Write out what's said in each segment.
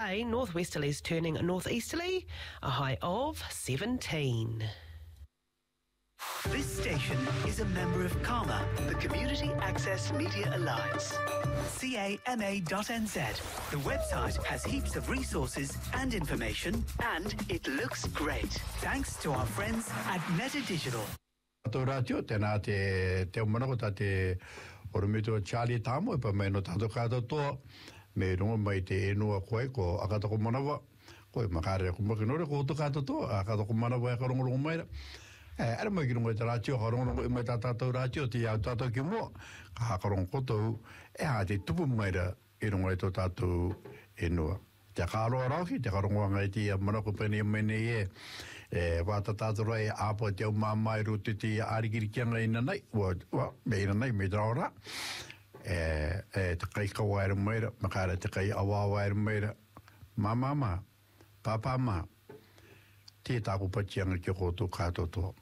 Today, northwesterlies turning northeasterly, a high of 17. This station is a member of CAMA, the Community Access Media Alliance. CAMA.nz. The website has heaps of resources and information, and it looks great. Thanks to our friends at Meta Digital. Radio tena te umana ko te oromito Charlie Tamo pa me no tato kato to me no mai te no ko akato ko manawa ko makare ko makino ko to kato to akato ko manawa ko rongo mai era mai kino te radio horongo mai tato radio te ya tato ki mo ka korong ko to ha te tupu mai ra ino to tato eno te karo roki te karongo ngai te mana ko pene mene wata tātoro apo te o mamai ruti te arikirikianga ina nei, meina nei, me draura. Te kai kawaira meira, makara te kai awawaira meira. Mama, papa ma, te tāku patianga ki koto kātoto.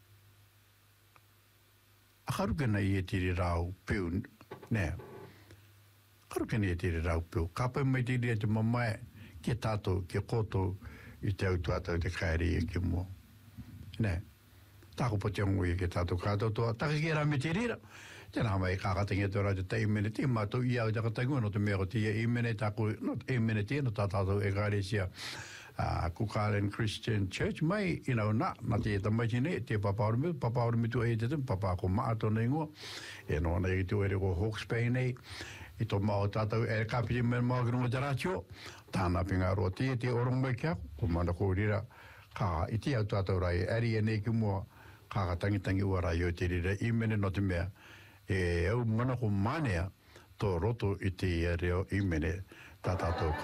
Akarukena I tiri rau piu, ne. Akarukena I tiri rau piu. Kapa mai tiri te mamai, ki tātou, ki koto, I te autuata te kairi e ki mo. Ne, tāko potiangu I ke tātou kātou toa. Taka ki rā me te rira. Tēnā mai kākatangia te rā te te imene te mātou I au takatangu no te mea ko te imene tāko, no te imene te no tātou e kāre sia Kukalen Christian Church mai na te tamai tine te papaurumi e te te papa ko maato nei ngoa. E no na I tu ere ko Hawke's Bay nei. I tō mao tātou e kapiti me mao kino te ratio. Tāna pinga roa te orong mai kia. Ko mana ko rira. Ka I te au tātou rai. Ari e nei ki mua. Ka tangitangi ua rai o te rira. I mene no te mea. E au mana ko manea. Tō roto I te reo I mene. Tā tātou.